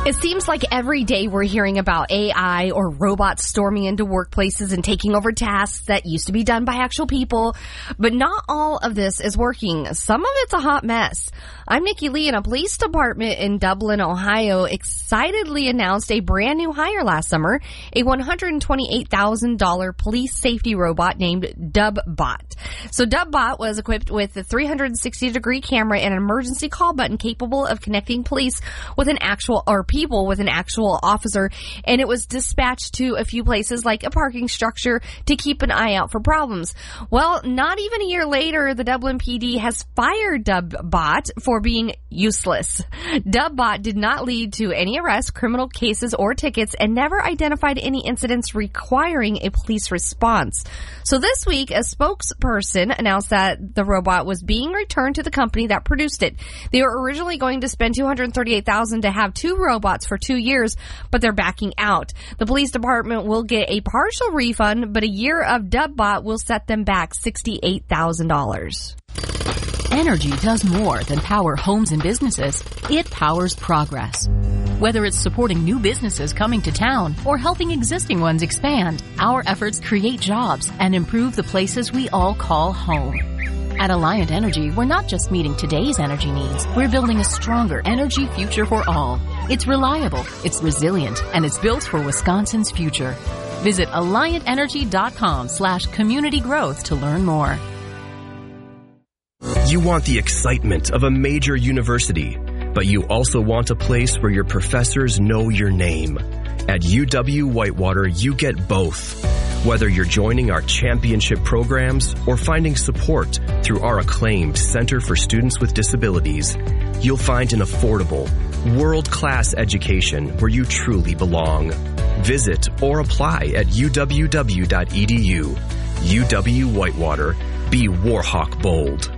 It seems like every day we're hearing about AI or robots storming into workplaces and taking over tasks that used to be done by actual people. But not all of this is working. Some of it's a hot mess. I'm Nikki Lee, and a police department in Dublin, Ohio excitedly announced a brand new hire last summer, a $128,000 police safety robot named DubBot. So DubBot was equipped with a 360-degree camera and an emergency call button capable of connecting police with an actual people with an actual officer, and it was dispatched to a few places like a parking structure to keep an eye out for problems. Well, not even a year later, the Dublin PD has fired DubBot for being useless. DubBot did not lead to any arrests, criminal cases, or tickets, and never identified any incidents requiring a police response. So this week, a spokesperson announced that the robot was being returned to the company that produced it. They were originally going to spend $238,000 to have two robots for 2 years, but they're backing out. The police department will get a partial refund, but a year of DubBot will set them back $68,000. Energy does more than power homes and businesses. It powers progress. Whether it's supporting new businesses coming to town or helping existing ones expand, our efforts create jobs and improve the places we all call home. At Alliant Energy, we're not just meeting today's energy needs. We're building a stronger energy future for all. It's reliable, it's resilient, and it's built for Wisconsin's future. Visit AlliantEnergy.com/community growth to learn more. You want the excitement of a major university, but you also want a place where your professors know your name. At UW-Whitewater, you get both. Whether you're joining our championship programs or finding support through our acclaimed Center for Students with Disabilities, you'll find an affordable, world-class education where you truly belong. Visit or apply at uww.edu. UW-Whitewater. Be Warhawk bold.